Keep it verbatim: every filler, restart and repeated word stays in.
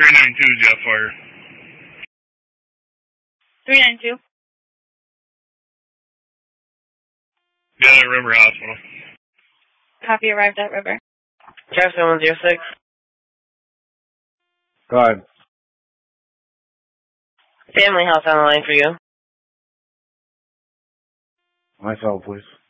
three nine two, Jeff Fire. three nine two. Yeah, River Hospital. Copy, arrived at River. Captain one zero six. Go ahead. Family Health on the line for you. Myself, please.